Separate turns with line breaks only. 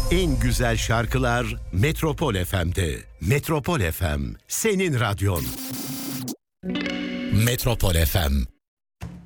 En güzel şarkılar Metropol FM'de. Metropol FM, senin radyon. Metropol FM.